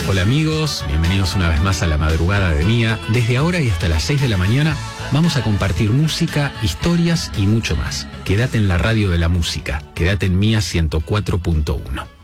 Hola amigos, bienvenidos una vez más a La Madrugada de Mía. Desde ahora y hasta las 6 de la mañana vamos a compartir música, historias y mucho más. Quédate en la radio de la música, quédate en Mía 104.1.